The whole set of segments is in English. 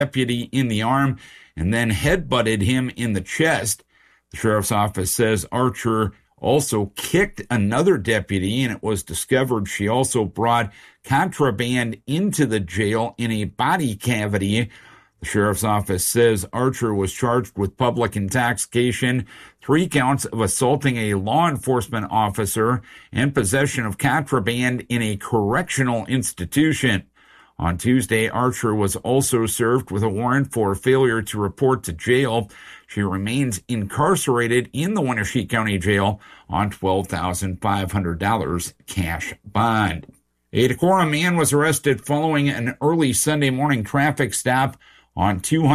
deputy in the arm and then headbutted him in the chest. The sheriff's office says Archer also kicked another deputy, and it was discovered she also brought contraband into the jail in a body cavity. The sheriff's office says Archer was charged with public intoxication, 3 counts of assaulting a law enforcement officer, and possession of contraband in a correctional institution. On Tuesday, Archer was also served with a warrant for failure to report to jail. She remains incarcerated in the Wenatchee County Jail on $12,500 cash bond. A Decorah man was arrested following an early Sunday morning traffic stop on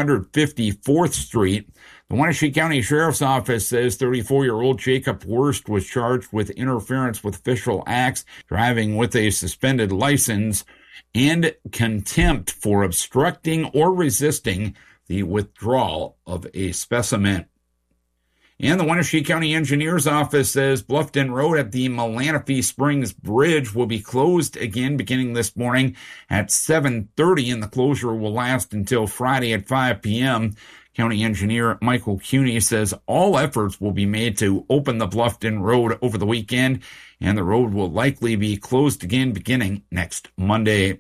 254th Street. The Wenatchee County Sheriff's Office says 34-year-old Jacob Wurst was charged with interference with official acts, driving with a suspended license, and contempt for obstructing or resisting the withdrawal of a specimen. And the Wenatchee County Engineer's Office says Bluffton Road at the Melanophy Springs Bridge will be closed again beginning this morning at 7:30, and the closure will last until Friday at 5 p.m. County Engineer Michael Cuney says all efforts will be made to open the Bluffton Road over the weekend, and the road will likely be closed again beginning next Monday.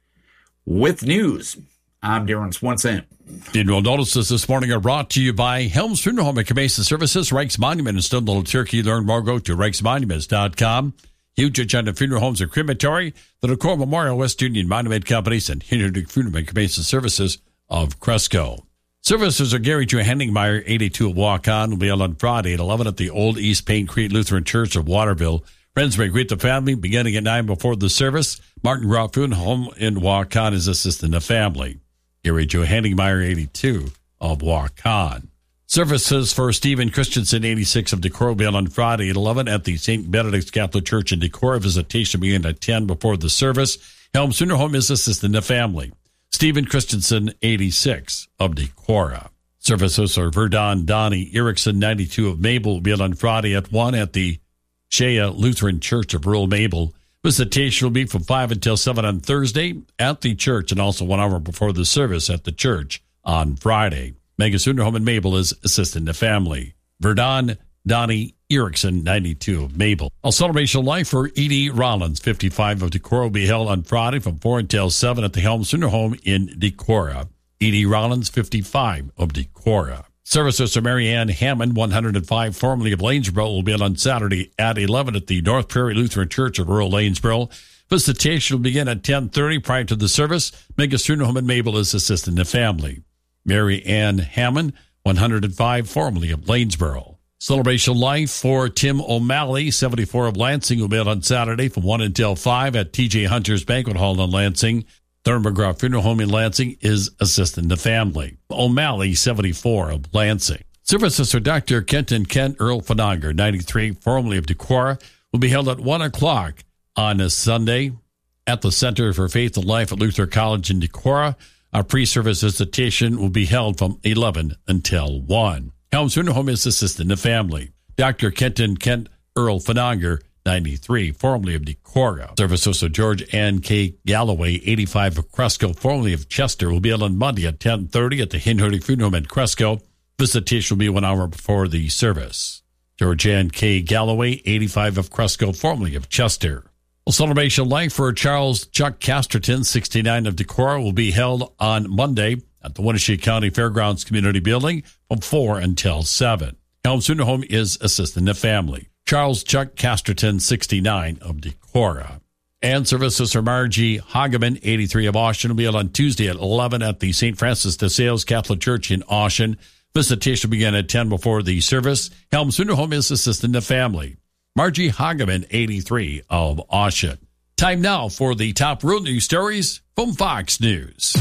With news, I'm Darren Swenson. Funeral notices this morning are brought to you by Helms Funeral Home and Cremation Services, Reich's Monument in Stone Little Turkey. Learn more, go to reichsmonuments.com. Huge Agenda Funeral Homes and Crematory, the Decorah Memorial West Union Monument Companies, and Hindenburg Funeral and Cremation Services of Cresco. Services are Gary Joe Hendingmeyer, 82 at Walk-On, will be held on Friday at 11 at the Old East Paint Creek Lutheran Church of Waterville. Friends may greet the family beginning at 9 before the service. Martin Groff Funeral Home in Walk-On is assisting the family. Gary Joe Hendingmeyer, 82 of Walk-On. Services for Stephen Christensen, 86 of Decorah, will be held on Friday at 11 at the St. Benedict's Catholic Church in Decorah. Visitation beginning at 10 before the service. Helms Funeral Home is assisting the family. Stephen Christensen, 86 of Decorah. Services are Verdon Donnie Erickson, 92 of Mabel, will be held on Friday at 1 at the Shea Lutheran Church of Rural Mabel. Visitation will be from 5 until 7 on Thursday at the church, and also 1 hour before the service at the church on Friday. Megan Funeral Home in Mabel is assisting the family. Verdon Donnie Erickson, 92 of Mabel. A celebration of life for Edie Rollins, 55 of Decorah, will be held on Friday from 4 until 7 at the Helms Funeral Home in Decorah. Edie Rollins, 55 of Decorah. Services to Mary Ann Hammond, 105, formerly of Lanesboro, will be held on Saturday at 11 at the North Prairie Lutheran Church of rural Lanesboro. Visitation will begin at 10:30 prior to the service. Megas Funeral Home in Mabel is assisting the family. Mary Ann Hammond, 105, formerly of Lanesboro. Celebration Life for Tim O'Malley, 74 of Lansing, will be held on Saturday from 1 until 5 at T.J. Hunter's Banquet Hall in Lansing. Thurman McGraw Funeral Home in Lansing is assisting the family. O'Malley, 74 of Lansing. Services for Dr. Kenton Kent Earl Fanager, 93, formerly of Decorah, will be held at 1 o'clock on a Sunday at the Center for Faith and Life at Luther College in Decorah. Our pre-service visitation will be held from 11 until 1. Helms Funeral Home is assisting the family. Dr. Kenton Kent Earl Fanager, 93, formerly of Decorah. Services of George Ann K. Galloway, 85 of Cresco, formerly of Chester, will be held on Monday at 10:30 at the Hindenburg Funeral Home in Cresco. Visitation will be 1 hour before the service. George Ann K. Galloway, 85 of Cresco, formerly of Chester. A celebration of life for Charles Chuck Casterton, 69 of Decorah, will be held on Monday at the Wenatchee County Fairgrounds Community Building from 4 until 7. Helms Funeral Home is assisting the family. Charles Chuck Casterton, 69 of Decorah. And services for Margie Hageman, 83 of Austin, will be held on Tuesday at 11 at the St. Francis de Sales Catholic Church in Austin. Visitation will begin at 10 before the service. Helms Funeral Home is assisting the family. Margie Hageman, 83 of Austin. Time now for the top rural news stories from Fox News.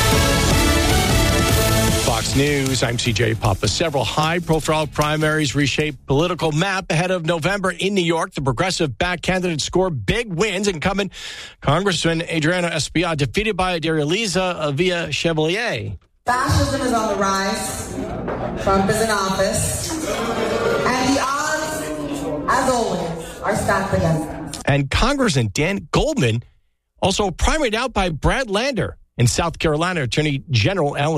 Fox News, I'm CJ Papa. Several high-profile primaries reshape political map ahead of November in New York. The progressive-backed candidates score big wins. Incumbent Congressman Adriano Espaillat defeated by Adrializa Avila Chevalier. Fascism is on the rise. Trump is in office. And the odds, as always, are stacked against us. And Congressman Dan Goldman also primaried out by Brad Lander. In South Carolina, Attorney General Alan